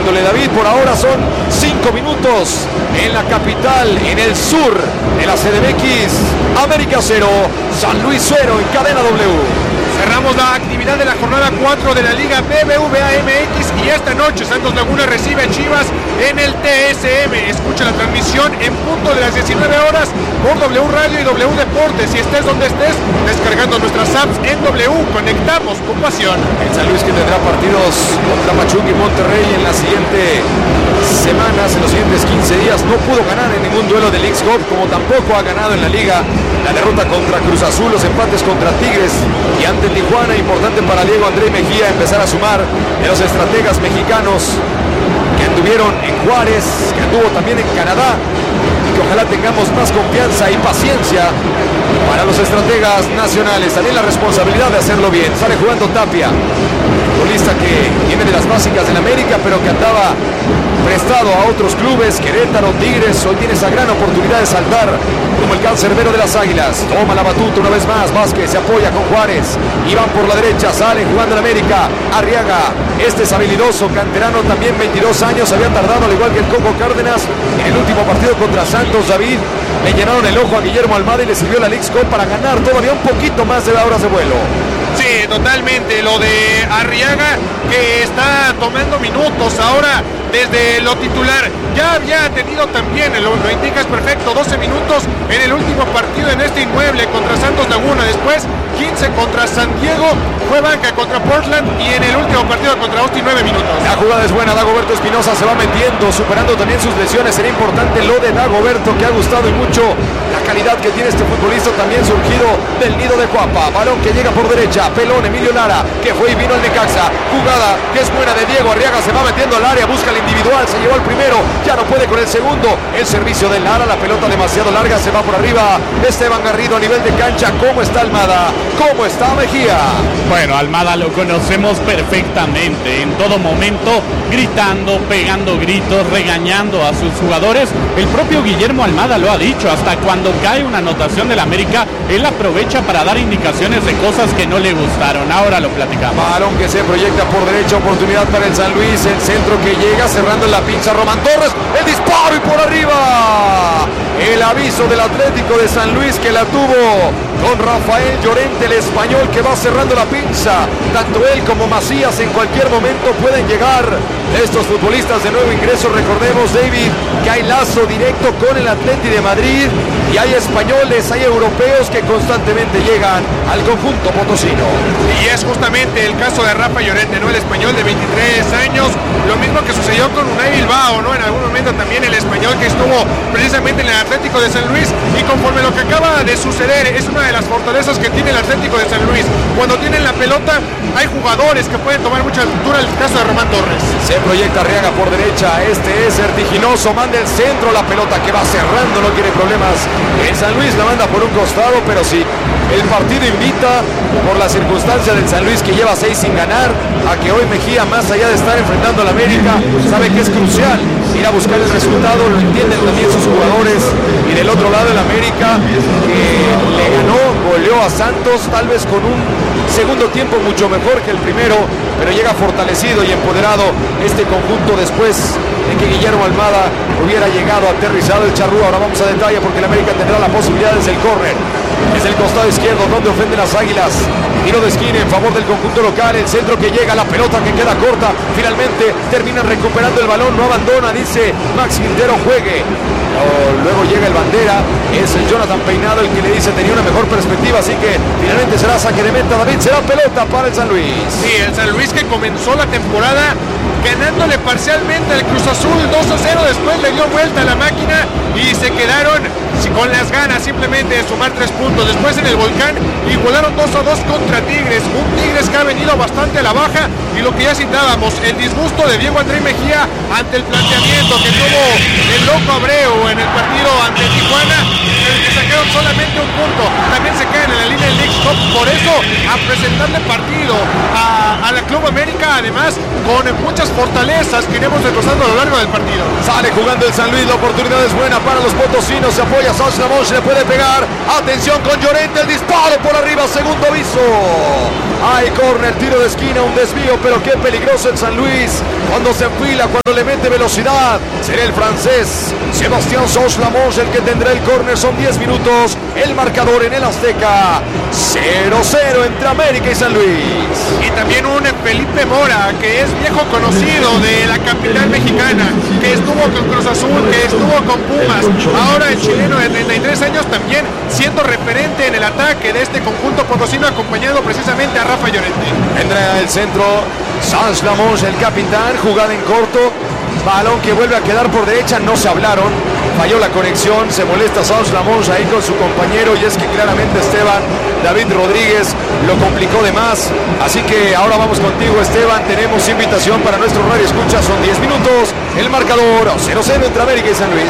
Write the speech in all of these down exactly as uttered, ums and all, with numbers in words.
metiéndole, David. Por ahora son cinco minutos en la capital, en el sur de la C D M X. América cero, San Luis cero en Cadena W. Cerramos la actividad de la jornada cuatro de la Liga B B V A M X y esta noche Santos Laguna recibe a Chivas en el T S M. Escucha la transmisión en punto de las diecinueve horas por W Radio y W Deportes. Si estés donde estés, descargando nuestras apps en W, conectamos con pasión. El San Luis, que tendrá partidos contra Pachuca y Monterrey en las siguientes semanas, en los siguientes quince días, no pudo ganar en ningún duelo del X-Cup, como tampoco ha ganado en la Liga. La derrota contra Cruz Azul, los empates contra Tigres y ante Tijuana. Importante para Diego André Mejía empezar a sumar de los estrategas mexicanos que anduvieron en Juárez, que anduvo también en Canadá, y que ojalá tengamos más confianza y paciencia para los estrategas nacionales. También la responsabilidad de hacerlo bien. Sale jugando Tapia, futbolista que viene de las básicas del América, pero que andaba prestado a otros clubes, Querétaro, Tigres. Hoy tiene esa gran oportunidad de saltar como el cancerbero de las Águilas. Toma la batuta una vez más, Vázquez se apoya con Juárez y van por la derecha, sale jugando en América, Arriaga, este es habilidoso, canterano también, veintidós años, había tardado al igual que el Coco Cárdenas en el último partido contra Santos. David, le llenaron el ojo a Guillermo Almada y le sirvió la Leagues Cup para ganar todavía un poquito más de horas de vuelo. Sí, totalmente, lo de Arriaga, que está tomando minutos ahora desde lo titular. Ya había tenido también, lo, lo indicas perfecto, doce minutos en el último partido en este inmueble contra Santos Laguna. Después quince contra San Diego, fue banca contra Portland y en el último partido contra Austin nueve minutos. La jugada es buena, Dagoberto Espinosa se va metiendo, superando también sus lesiones. Será importante lo de Dagoberto, que ha gustado y mucho la calidad que tiene este futbolista, también surgido del nido de Cuapa. Balón que llega por derecha, pelón, Emilio Lara, que fue y vino el Necaxa. Jugada que es buena de Diego Arriaga, se va metiendo al área, busca el individual, se llevó al primero, ya no puede con el segundo. El servicio de Lara, la pelota demasiado larga, se va por arriba. Esteban Garrido a nivel de cancha. ¿Cómo está Almada? ¿Cómo está Mejía? Bueno, Almada lo conocemos perfectamente, en todo momento gritando, pegando gritos, regañando a sus jugadores. El propio Guillermo Almada lo ha dicho, hasta cuando cae una anotación del América, él aprovecha para dar indicaciones de cosas que no le gustaron. Ahora lo platicamos. Balón que se proyecta por derecha, oportunidad para el San Luis, el centro que llega, cerrando en la pinza Román Torres, el disparo y por arriba. El aviso del Atlético de San Luis, que la tuvo con Rafael Llorente, el español, que va cerrando la pinza. Tanto él como Macías en cualquier momento pueden llegar. Estos futbolistas de nuevo ingreso, recordemos, David, que hay lazo directo con el Atleti de Madrid y hay españoles, hay europeos que constantemente llegan al conjunto potosino. Y es justamente el caso de Rafa Llorente, ¿no? El español de veintitrés años, lo mismo que sucedió con Unai Bilbao, ¿no? En algún momento también el español que estuvo precisamente en el Atlético de San Luis, y conforme lo que acaba de suceder, es una de las fortalezas que tiene el Atlético de San Luis. Cuando tienen la pelota, hay jugadores que pueden tomar mucha altura, el caso de Román Torres. Se proyecta Arriaga por derecha, este es vertiginoso, manda el centro, la pelota que va cerrando, no tiene problemas. El San Luis la manda por un costado, pero sí, el partido invita, por la circunstancia del San Luis que lleva seis sin ganar, a que hoy Mejía, más allá de estar enfrentando a la América, sabe que es crucial ir a buscar el resultado, lo entienden también sus jugadores. Y del otro lado el América, que le ganó, goleó a Santos, tal vez con un segundo tiempo mucho mejor que el primero, pero llega fortalecido y empoderado este conjunto después de que Guillermo Almada hubiera llegado aterrizado el charrúa. Ahora vamos a detalle porque el América tendrá la posibilidad desde el córner, desde el costado izquierdo, donde ofenden las Águilas. Tiro de esquina en favor del conjunto local, el centro que llega, la pelota que queda corta, finalmente terminan recuperando el balón, no abandona, dice Max Quintero, juegue. Oh, luego llega el bandera, es el Jonathan Peinado el que le dice tenía una mejor perspectiva, así que finalmente será saque de meta, David, será pelota para el San Luis. Sí, el San Luis que comenzó la temporada ganándole parcialmente al Cruz Azul dos a cero, después le dio vuelta a la máquina y se quedaron con las ganas simplemente de sumar tres puntos. Después en el Volcán igualaron dos a dos contra Tigres, un Tigres que ha venido bastante a la baja, y lo que ya citábamos, el disgusto de Diego André Mejía ante el planteamiento que tuvo el Loco Abreu en el partido ante Tijuana, el que sacaron solamente un punto, también se quedan en la línea del Leagues Cup. Por eso, a presentarle partido a, a la Club América, además con muchas fortalezas que iremos desglosando a lo largo del partido. Sale jugando el San Luis, la oportunidad es buena para los potosinos, se apoya falla Sanz Lamont, le puede pegar. Atención con Llorente, el disparo por arriba, segundo aviso. Hay córner, tiro de esquina, un desvío, pero qué peligroso el San Luis. Cuando se enfila, cuando le mete velocidad. Será el francés Sebastián Sanz Lamont el que tendrá el córner. Son diez minutos. El marcador en el Azteca. cero cero entre América y San Luis. Y también un Felipe Mora, que es viejo conocido de la capital mexicana, que estuvo con Cruz Azul, que estuvo con Pumas. Ahora el chileno de treinta y tres años también siendo referente en el ataque de este conjunto potosino, acompañado precisamente a Rafa Llorente. Vendrá el centro Sanz Lamont, el capitán, jugada en corto. Balón que vuelve a quedar por derecha, no se hablaron. Falló la conexión, se molesta Sanz Lamont ahí con su compañero, y es que claramente Esteban David Rodríguez lo complicó de más. Así que ahora vamos contigo, Esteban. Tenemos invitación para nuestro radio escucha, son diez minutos. El marcador cero cero entre América y San Luis.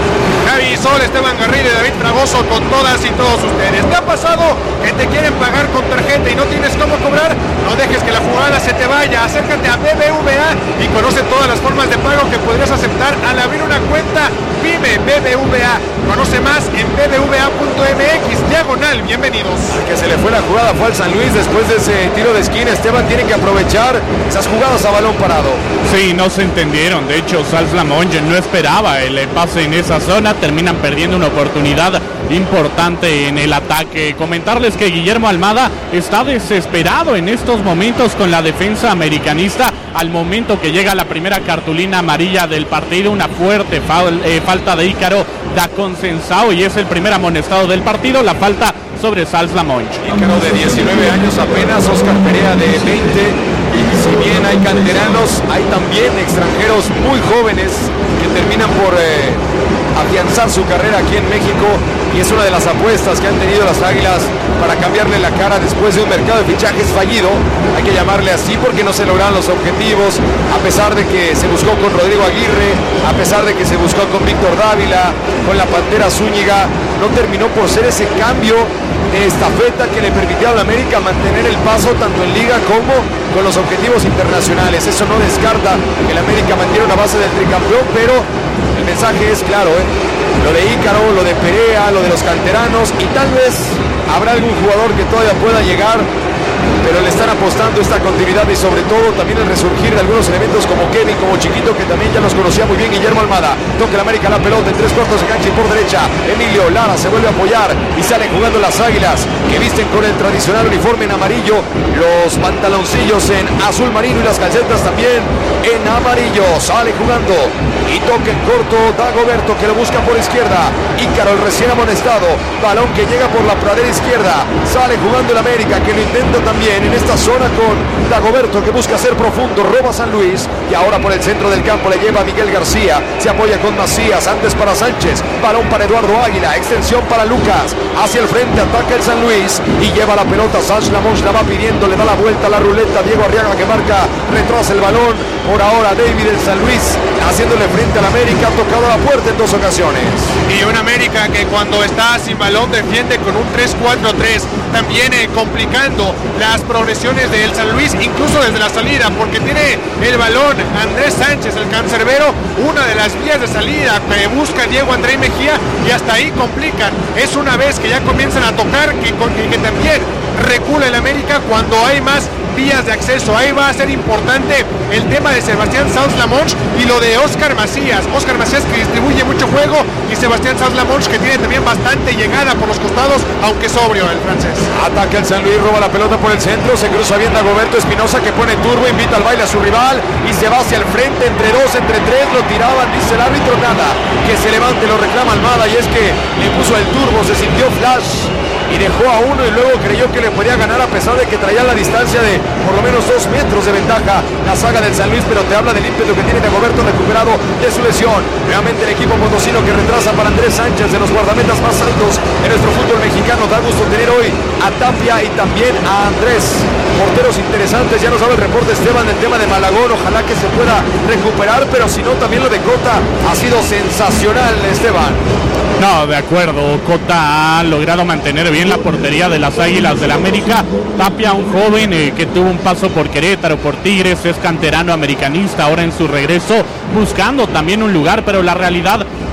Javi Sol, Esteban Garrido y David Fragoso con todas y todos ustedes. ¿Te ha pasado que te quieren pagar con tarjeta y no tienes cómo cobrar? No dejes que la jugada se te vaya. Acércate a B B V A y conoce todas las formas de pago que podrías aceptar al abrir una cuenta PYME B B V A. Conoce más en b b v a punto m x diagonal. Bienvenidos. Al que se le fue la jugada fue al San Luis después de ese tiro de esquina. Esteban tiene que aprovechar esas jugadas a balón parado. Sí, no se entendieron. De hecho, Sanz Lamont no esperaba el pase en esa zona. Terminan perdiendo una oportunidad importante en el ataque. Comentarles que Guillermo Almada está desesperado en estos momentos con la defensa americanista. Al momento que llega la primera cartulina amarilla del partido, una fuerte fal, eh, falta de Ícaro da consensado, y es el primer amonestado del partido, la falta sobre Sanz Lamont. Ícaro de diecinueve años apenas, Oscar Perea de veinte, y si bien hay canteranos, hay también extranjeros muy jóvenes que terminan por eh, afianzar su carrera aquí en México, y es una de las apuestas que han tenido las Águilas para cambiarle la cara después de un mercado de fichajes fallido. Hay que llamarle así porque no se lograron los objetivos, a pesar de que se buscó con Rodrigo Aguirre, a pesar de que se buscó con Víctor Dávila, con la Pantera Zúñiga, no terminó por ser ese cambio de estafeta que le permitió a la América mantener el paso tanto en Liga como con los objetivos internacionales. Eso no descarta que la América mantiene una base del tricampeón, pero el mensaje es claro, ¿eh? Lo de Ícaro, lo de Perea, lo de los canteranos, y tal vez habrá algún jugador que todavía pueda llegar, pero le están apostando esta continuidad y sobre todo también el resurgir de algunos elementos como Kevin, como Chiquito, que también ya los conocía muy bien Guillermo Almada. Toca la América la pelota en tres cuartos de cancha y por derecha Emilio Lara se vuelve a apoyar y salen jugando las Águilas, que visten con el tradicional uniforme en amarillo, los pantaloncillos en azul marino y las calcetas también en amarillo. Sale jugando y toca en corto Dagoberto, que lo busca por izquierda. Ícaro, el recién amonestado, balón que llega por la pradera izquierda. Sale jugando el América, que lo intenta también en esta zona con Dagoberto, que busca ser profundo, roba San Luis, y ahora por el centro del campo le lleva a Miguel García, se apoya con Macías, antes para Sánchez, balón para Eduardo Águila, extensión para Lucas, hacia el frente ataca el San Luis y lleva la pelota. Sanz Lamont la va pidiendo, le da la vuelta a la ruleta, Diego Arriaga que marca, retrasa el balón, por ahora David el San Luis haciéndole frente al América, ha tocado la puerta en dos ocasiones. Y un América que cuando está sin balón defiende con un tres cuatro tres, también eh, complicando las progresiones del San Luis, incluso desde la salida, porque tiene el balón Andrés Sánchez, el cancerbero, una de las vías de salida que busca Diego André Mejía, y hasta ahí complican. Es una vez que ya comienzan a tocar que, que, que también recula el América cuando hay más vías de acceso. Ahí va a ser importante el tema de Sebastián Sanz Lamont y lo de Oscar Macías. Oscar Macías que distribuye mucho juego, y Sebastián Sanz Lamont que tiene también bastante llegada por los costados, aunque sobrio el francés. Ataca el San Luis, roba la pelota por el centro, se cruza bien Dagoberto Espinosa, que pone turbo, invita al baile a su rival y se va hacia el frente, entre dos, entre tres, lo tiraban, dice el árbitro, nada, que se levante, lo reclama Almada, y es que le puso el turbo, se sintió flash y dejó a uno, y luego creyó que le podía ganar a pesar de que traía la distancia de por lo menos dos metros de ventaja la saga del San Luis, pero te habla del ímpetu que tiene Dagoberto recuperado de su lesión. Nuevamente el equipo potosino que retrasa para Andrés Sánchez, de los guardametas más altos en nuestro fútbol mexicano. Da gusto tener hoy a Tapia y también a Andrés, porteros interesantes. Ya nos daba el reporte Esteban del tema de Malagón, ojalá que se pueda recuperar, pero si no también lo de Cota ha sido sensacional, Esteban. No, de acuerdo, Cota ha logrado mantener bien la portería de las Águilas del América. Tapia, un joven eh, que tuvo un paso por Querétaro, por Tigres, es canterano americanista, ahora en su regreso, buscando también un lugar, pero la realidad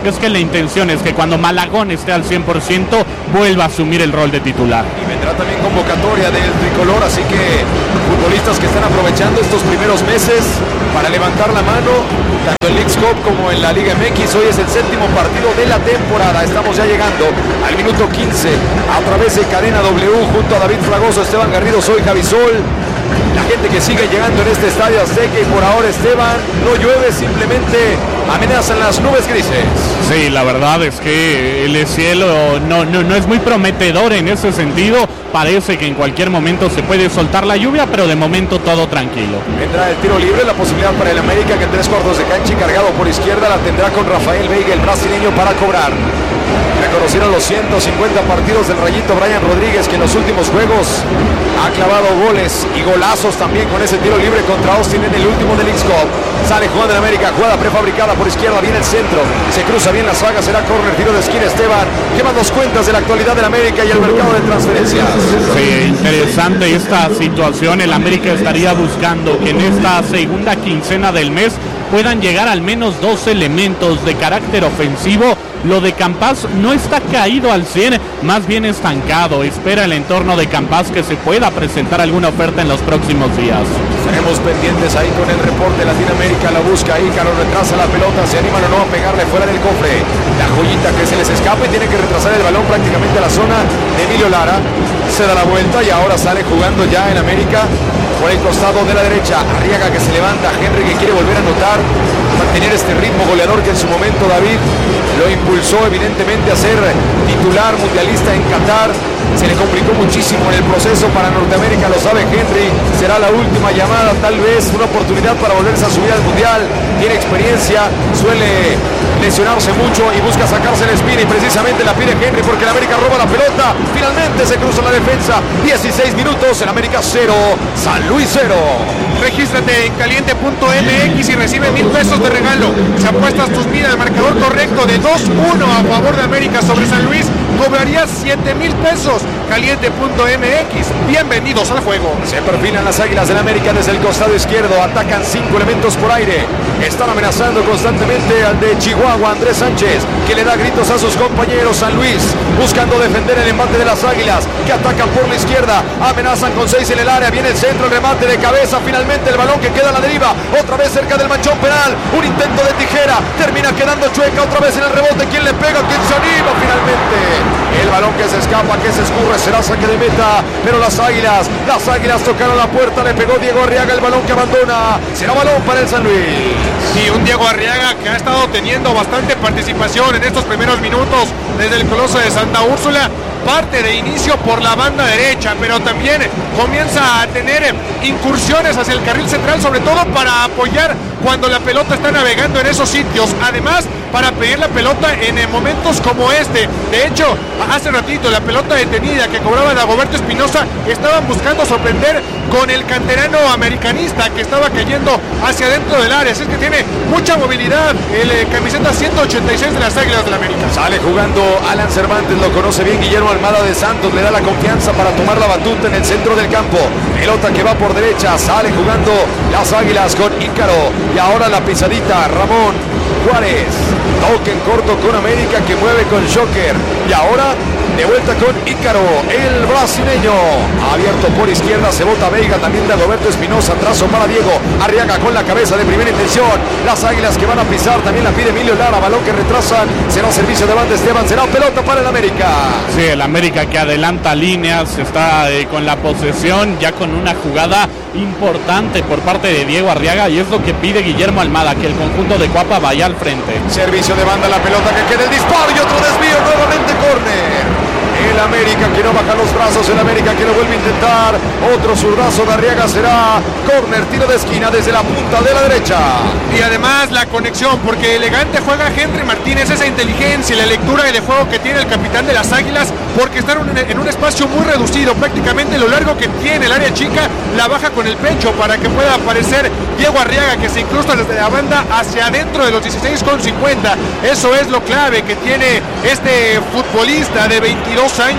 es que la intención es que cuando Malagón esté al cien por ciento vuelva a asumir el rol de titular. Y vendrá también convocatoria del tricolor, así que futbolistas que están aprovechando estos primeros meses para levantar la mano, tanto en Leagues Cup como en la Liga M X. Hoy es el séptimo partido de la temporada, estamos ya llegando al minuto quince a través de Cadena W junto a David Fragoso, Esteban Garrido, soy Javi Sol. La gente que sigue llegando en este estadio Azteca, y por ahora, Esteban, no llueve, simplemente amenazan las nubes grises. Sí, la verdad es que el cielo no, no, no es muy prometedor en ese sentido. Parece que en cualquier momento se puede soltar la lluvia, pero de momento todo tranquilo. Vendrá el tiro libre, la posibilidad para el América, que en tres cuartos de cancha y cargado por izquierda la tendrá con Rafael Veiga, el brasileño, para cobrar. Reconocieron los ciento cincuenta partidos del Rayito Brian Rodríguez, que en los últimos juegos ha clavado goles y golazos también con ese tiro libre contra Austin en el último del Leagues Cup. Sale jugando en América, jugada prefabricada por izquierda, viene el centro, se cruza bien la saga, será córner, tiro de esquina. Esteban, ¿qué más nos cuentas de la actualidad del América y el mercado de transferencias? Sí, interesante esta situación. El América estaría buscando que en esta segunda quincena del mes puedan llegar al menos dos elementos de carácter ofensivo. Lo de Campas no está caído al cien, más bien estancado. Espera el entorno de Campas que se pueda presentar alguna oferta en los próximos días. Estaremos pendientes ahí con el reporte. Latinoamérica la busca, Ícaro retrasa la pelota, se animan o no a pegarle fuera del cofre. La joyita que se les escapa y tiene que retrasar el balón prácticamente a la zona de Emilio Lara. Se da la vuelta y ahora sale jugando ya en América por el costado de la derecha. Arriaga que se levanta, Henry que quiere volver a anotar, mantener este ritmo goleador que en su momento David lo impulsó evidentemente a ser titular mundialista en Qatar. Se le complicó muchísimo en el proceso para Norteamérica, lo sabe Henry. Será la última llamada, tal vez una oportunidad para volverse a subir al mundial. Tiene experiencia, suele lesionarse mucho y busca sacarse la espina, y precisamente la pide Henry porque el América roba la pelota. Finalmente se cruza la defensa. dieciséis minutos, el América cero, San Luis cero. Regístrate en caliente punto m x y recibe mil pesos de regalo. Si apuestas tus miras al marcador correcto de dos uno a favor de América sobre San Luis, cobrarías siete mil pesos. caliente punto m x, bienvenidos al juego. Se perfilan las Águilas del América desde el costado izquierdo, atacan cinco elementos por aire, están amenazando constantemente al de Chihuahua, Andrés Sánchez, que le da gritos a sus compañeros. San Luis buscando defender el embate de las Águilas, que atacan por la izquierda, amenazan con seis en el área, viene el centro, el remate de cabeza, finalmente el balón que queda a la deriva, otra vez cerca del manchón penal, un intento de tijera, termina quedando chueca, otra vez en el rebote, ¿quién le pega? ¿Quién se anima finalmente? El balón que se escapa, que se escurre, será saque de meta, pero las Águilas, las Águilas tocaron la puerta, le pegó Diego Arriaga, el balón que abandona, será balón para el San Luis. Y un Diego Arriaga que ha estado teniendo bastante participación en estos primeros minutos desde el Coloso de Santa Úrsula. Parte de inicio por la banda derecha, pero también comienza a tener incursiones hacia el carril central, sobre todo para apoyar cuando la pelota está navegando en esos sitios, además para pedir la pelota en momentos como este. De hecho, hace ratito la pelota detenida que cobraba Dagoberto Espinosa, estaban buscando sorprender con el canterano americanista que estaba cayendo hacia dentro del área, así es que tiene mucha movilidad el eh, camiseta ciento ochenta y seis de las Águilas del América. Sale jugando Alan Cervantes, lo conoce bien Guillermo Almada de Santos, le da la confianza para tomar la batuta en el centro del campo. Pelota que va por derecha, sale jugando las Águilas con Ícaro, y ahora la pisadita Ramón Juárez, toque en corto con América que mueve con Joker, y ahora de vuelta con Ícaro, el brasileño, abierto por izquierda, se bota Veiga, también de Roberto Espinosa, trazo para Diego Arriaga con la cabeza de primera intención, las Águilas que van a pisar, también la pide Emilio Lara, balón que retrasan, será servicio de banda Esteban, será pelota para el América. Sí, el América que adelanta líneas, está eh, con la posesión, ya con una jugada importante por parte de Diego Arriaga, y es lo que pide Guillermo Almada, que el conjunto de Cuapa vaya al frente. Servicio de banda, la pelota que queda, el disparo y otro desvío, nuevamente córner. El América que no baja los brazos, el América que lo vuelve a intentar, otro zurdazo de Arriaga, será córner, tiro de esquina desde la punta de la derecha. Y además la conexión, porque elegante juega Henry Martínez, esa inteligencia y la lectura de juego que tiene el capitán de las Águilas, porque está en un, en un espacio muy reducido, prácticamente lo largo que tiene el área chica, la baja con el pecho para que pueda aparecer Diego Arriaga, que se incrusta desde la banda hacia adentro de los dieciséis con cincuenta. Eso es lo clave que tiene este futbolista de veintidós años,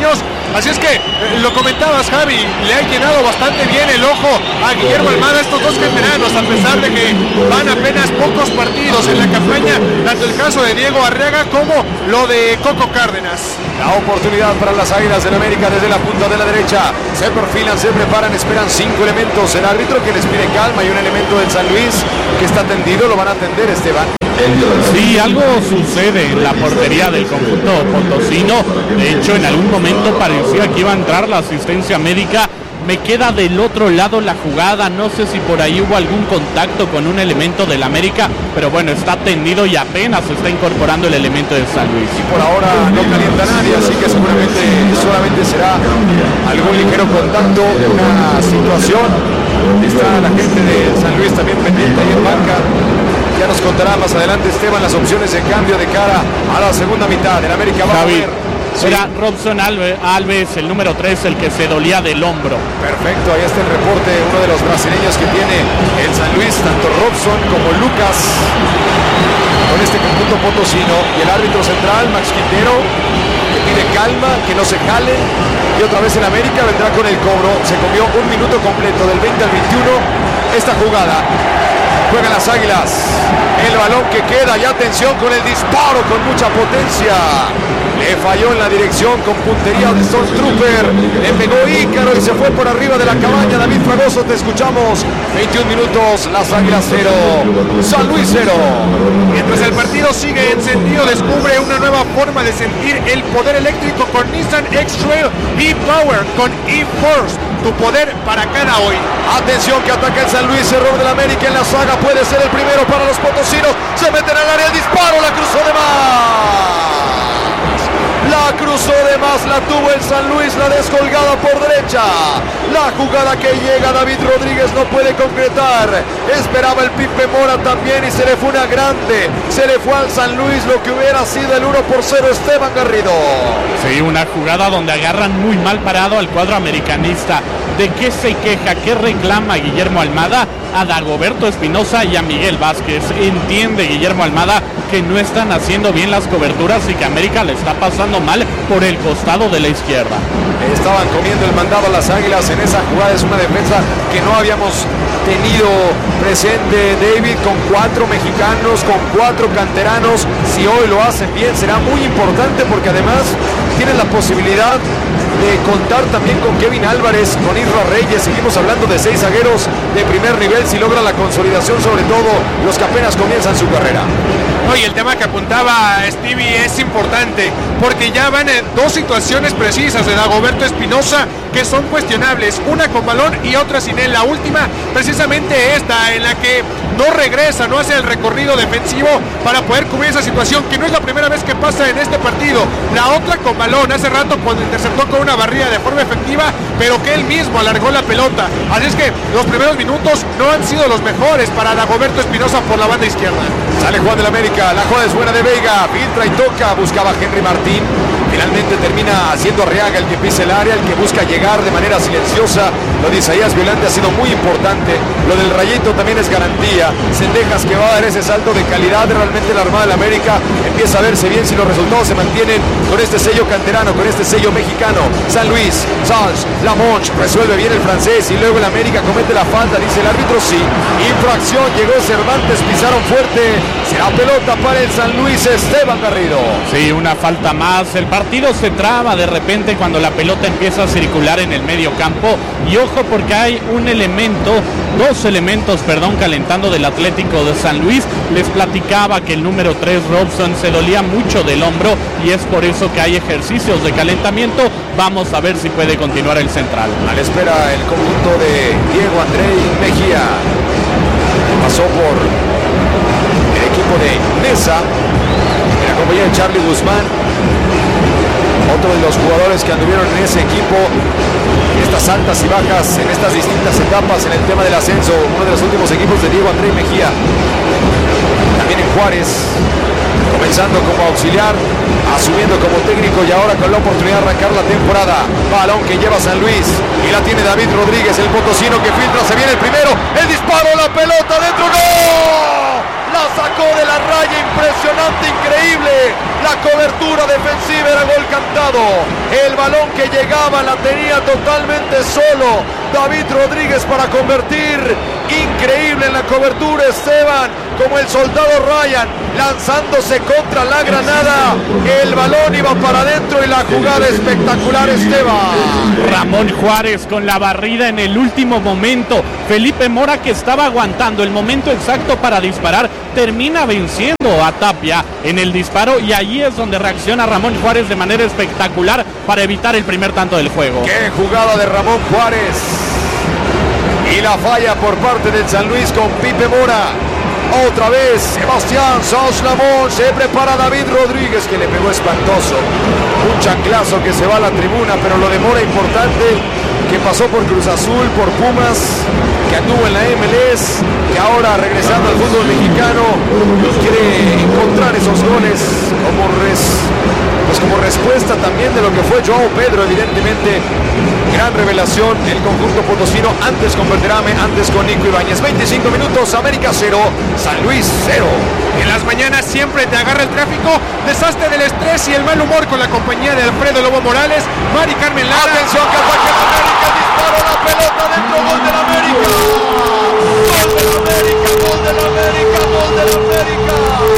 Así es que, eh, lo comentabas, Javi, le ha llenado bastante bien el ojo a Guillermo Almada, estos dos veteranos, a pesar de que van apenas pocos partidos en la campaña, tanto el caso de Diego Arriaga como lo de Coco Cárdenas. La oportunidad para las Águilas del América desde la punta de la derecha. Se perfilan, se preparan, esperan cinco elementos. El árbitro que les pide calma y un elemento del San Luis que está tendido, lo van a atender, Esteban. Sí, algo sucede en la portería del conjunto potosino. De hecho, en algún momento parecía que iba a entrar la asistencia médica. Me queda del otro lado la jugada, no sé si por ahí hubo algún contacto con un elemento del América, pero bueno, está tendido y apenas se está incorporando el elemento de San Luis. Y por ahora no calienta nadie, así que seguramente solamente será algún ligero contacto, una situación. Está la gente de San Luis también pendiente ahí en banca. Ya nos contará más adelante Esteban las opciones de cambio de cara a la segunda mitad. El América va Javi, a ver. Sí. Era Robson Alves, el número tres, el que se dolía del hombro. Perfecto, ahí está el reporte, uno de los brasileños que tiene el San Luis, tanto Robson como Lucas, con este conjunto potosino. Y el árbitro central, Max Quintero, que pide calma, que no se jale. Y otra vez el América vendrá con el cobro. Se comió un minuto completo del veinte al veintiuno esta jugada. Juegan las Águilas, el balón que queda y atención con el disparo con mucha potencia. Le falló en la dirección con puntería de Stormtrooper. Le pegó Ícaro y se fue por arriba de la cabaña. David Fragoso, te escuchamos. veintiún minutos, las Águilas cero, San Luis cero. Mientras el partido sigue encendido, descubre una nueva forma de sentir el poder eléctrico con Nissan X-Trail E-Power con E-Force. Tu poder para cada hoy. Atención que ataca el San Luis, error del América en la saga, puede ser el primero para los potosinos. Se meten al área, el disparo, la cruzó de más. La cruzó de más, la tuvo el San Luis, la descolgada por derecha. La jugada que llega, David Rodríguez no puede concretar. Esperaba el Pipe Mora también y se le fue una grande. Se le fue al San Luis lo que hubiera sido el uno por cero, Esteban Garrido. Sí, una jugada donde agarran muy mal parado al cuadro americanista. ¿De qué se queja? ¿Qué reclama Guillermo Almada? A Dagoberto Espinosa y a Miguel Vázquez. Entiende Guillermo Almada que no están haciendo bien las coberturas y que América le está pasando mal por el costado de la izquierda. Estaban comiendo el mandado a las Águilas en esa jugada. Es una defensa que no habíamos tenido presente, David, con cuatro mexicanos, con cuatro canteranos. Si hoy lo hacen bien será muy importante porque además tienen la posibilidad de contar también con Kevin Álvarez, con Isra Reyes. Seguimos hablando de seis zagueros de primer nivel si logra la consolidación, sobre todo los que apenas comienzan su carrera. Oye, el tema que apuntaba Stevie es importante porque ya van en dos situaciones precisas de Dagoberto Espinosa que son cuestionables, una con balón y otra sin él. La última, precisamente esta, en la que no regresa, no hace el recorrido defensivo para poder cubrir esa situación, que no es la primera vez que pasa en este partido. La otra con balón, hace rato cuando interceptó con una barrida de forma efectiva, pero que él mismo alargó la pelota. Así es que los primeros minutos no han sido los mejores para Dagoberto Espinosa por la banda izquierda. Sale Juan del América, la jugada es buena de Veiga, filtra y toca, buscaba Henry Martín. Finalmente termina siendo Arriaga el que pisa el área, el que busca llegar de manera silenciosa. Lo de Isaías Violante ha sido muy importante. Lo del Rayito también es garantía. Cendejas que va a dar ese salto de calidad. Realmente la Armada del América empieza a verse bien si los resultados se mantienen con este sello canterano, con este sello mexicano. San Luis, Sanz, Lamonch, resuelve bien el francés y luego el América comete la falta, dice el árbitro, sí. Infracción, llegó Cervantes, pisaron fuerte. Será pelota para el San Luis, Esteban Garrido. Sí, una falta más. El partido se traba de repente cuando la pelota empieza a circular en el medio campo. Y ojo porque hay un elemento, dos elementos, perdón, calentando del Atlético de San Luis. Les platicaba que el número tres, Robson, se dolía mucho del hombro y es por eso que hay ejercicios de calentamiento. Vamos a ver si puede continuar el central. A la espera el conjunto de Diego Andrei Mejía. Pasó por el equipo de Nesa, en la compañía de Charlie Guzmán, otro de los jugadores que anduvieron en ese equipo, estas altas y bajas en estas distintas etapas en el tema del ascenso, uno de los últimos equipos de Diego Andrei Mejía, también en Juárez, comenzando como auxiliar, asumiendo como técnico y ahora con la oportunidad de arrancar la temporada. Balón que lleva San Luis y la tiene David Rodríguez, el potosino que filtra, se viene el primero, el disparo, la pelota dentro, ¡no! La sacó de la raya. raya, impresionante, increíble. La cobertura defensiva era gol cantado. El balón que llegaba la tenía totalmente solo David Rodríguez para convertir. Increíble en la cobertura Esteban, como el soldado Ryan lanzándose contra la granada. El balón iba para adentro y la jugada espectacular, Esteban. Ramón Juárez con la barrida en el último momento. Felipe Mora, que estaba aguantando el momento exacto para disparar, termina venciendo a Tapia en el disparo, y allí es donde reacciona Ramón Juárez de manera espectacular para evitar el primer tanto del juego. ¡Qué jugada de Ramón Juárez! Y la falla por parte del San Luis con Pipe Mora. Otra vez Sebastián Sanz-Lamont, se prepara David Rodríguez, que le pegó espantoso. Un chanclazo que se va a la tribuna, pero lo de Mora importante, que pasó por Cruz Azul, por Pumas, que anduvo en la M L S, que ahora regresando al fútbol mexicano quiere encontrar esos goles como, res, pues como respuesta también de lo que fue Joao Pedro. Evidentemente gran revelación el conjunto potosino, antes con Berterame, antes con Nico Ibáñez. Veinticinco minutos, América cero, San Luis cero. En las mañanas siempre te agarra el tráfico, deshazte del estrés y el mal humor con la compañía de Alfredo Lobo Morales, Mari Carmen Lara. Atención, que ataque el América, disparo la pelota dentro, gol del América. Gol del América, gol del América, gol del América.